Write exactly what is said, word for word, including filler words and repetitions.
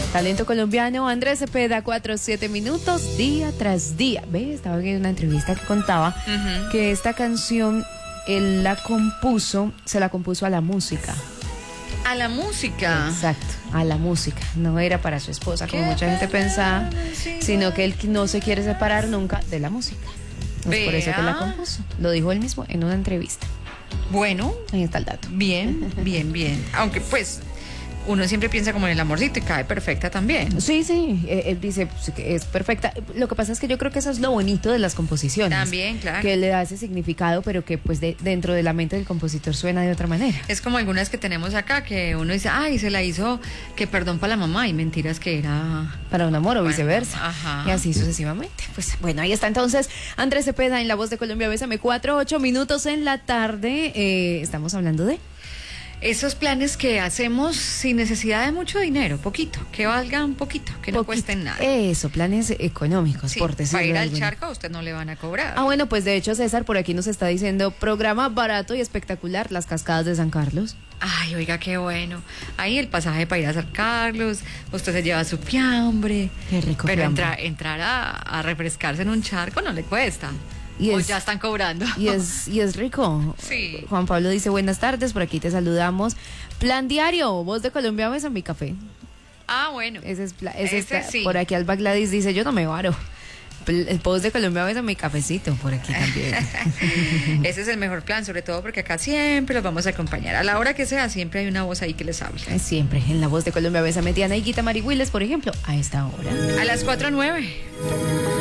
Talento colombiano, Andrés Cepeda, cuatro siete minutos, día tras día. Ve, estaba viendo una entrevista que contaba uh-huh. que esta canción él la compuso, se la compuso a la música. ¿A la música? Exacto, a la música. No era para su esposa, como mucha gente pensaba, sino que él no se quiere separar nunca de la música. Es Vea. por eso que la compuso. Lo dijo él mismo en una entrevista. Bueno, ahí está el dato. Bien, bien, bien. Aunque pues uno siempre piensa como en el amorcito y cae perfecta también. Sí, sí, él dice que es perfecta. Lo que pasa es que yo creo que eso es lo bonito de las composiciones. También, claro. Que le da ese significado, pero que pues de, dentro de la mente del compositor suena de otra manera. Es como algunas que tenemos acá, que uno dice, ay, se la hizo, que perdón para la mamá, y mentiras que era para un amor o bueno, viceversa. Ajá. Y así sucesivamente. Pues bueno, ahí está entonces Andrés Cepeda en La Voz de Colombia. Bésame, cuatro, ocho minutos en la tarde. Eh, estamos hablando de esos planes que hacemos sin necesidad de mucho dinero, poquito, que valgan un poquito, que no poquito, cuesten nada. Eso, planes económicos, sí, por decirlo. Para ir al alguna. charco a usted no le van a cobrar. Ah, bueno, pues de hecho César por aquí nos está diciendo, programa barato y espectacular, las cascadas de San Carlos. Ay, oiga, qué bueno. Ahí el pasaje para ir a San Carlos, usted se lleva su fiambre. Qué rico. Pero fiambre. Entra, entrar a, a refrescarse en un charco no le cuesta. Y o es, ya están cobrando. Y es, y es rico. Sí. Juan Pablo dice, buenas tardes, por aquí te saludamos. Plan diario, Voz de Colombia, ves a mi café. Ah, bueno. Ese es, ese ese es sí. Por aquí Alba Gladys dice, yo no me varo. El Voz de Colombia, ves a mi cafecito, por aquí también. Ese es el mejor plan, sobre todo porque acá siempre los vamos a acompañar. A la hora que sea, siempre hay una voz ahí que les habla. Siempre, en La Voz de Colombia, ves a Mediana y Guita Marihuiles, por ejemplo, a esta hora. A las cuatro nueve.